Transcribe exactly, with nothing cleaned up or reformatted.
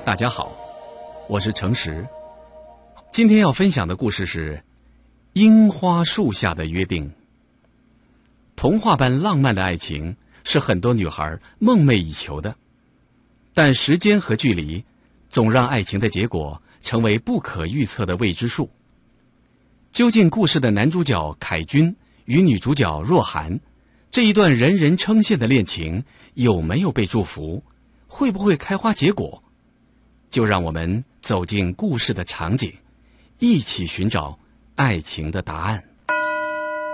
大家好，我是诚实。今天要分享的故事是《樱花树下的约定》。童话般浪漫的爱情是很多女孩梦寐以求的，但时间和距离总让爱情的结果成为不可预测的未知数。究竟故事的男主角凯军与女主角若涵这一段人人称羡的恋情有没有被祝福？会不会开花结果？就让我们走进故事的场景，一起寻找爱情的答案。